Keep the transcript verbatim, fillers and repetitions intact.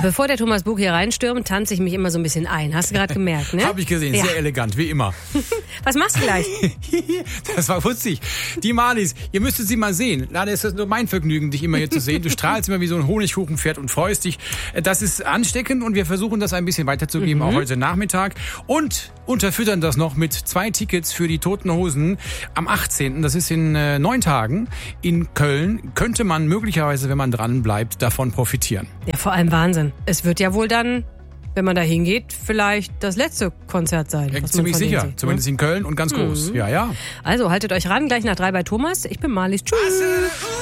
Bevor der Thomas Bug hier reinstürmt, tanze ich mich immer so ein bisschen ein. Hast du gerade gemerkt, ne? Habe ich gesehen, Ja. sehr elegant, wie immer. Was machst du gleich? Das war putzig. Die Marlies, ihr müsstet sie mal sehen. Leider ist das nur mein Vergnügen, dich immer hier zu sehen. Du strahlst immer wie so ein Honigkuchenpferd und freust dich. Das ist ansteckend und wir versuchen das ein bisschen weiterzugeben, Mhm. auch heute Nachmittag. Und unterfüttern das noch mit zwei Tickets für die Toten Hosen am achtzehnten Das ist in äh, neun Tagen in Köln. Könnte man möglicherweise, wenn man dran bleibt, davon profitieren. Ja, vor allem Wahnsinn. Es wird ja wohl dann, wenn man da hingeht, vielleicht das letzte Konzert sein. Ja, was man ziemlich von denen sicher. sieht, Zumindest in Köln und ganz groß. Mhm. Ja, ja. Also haltet euch ran, gleich nach drei bei Thomas. Ich bin Marlies. Tschüss.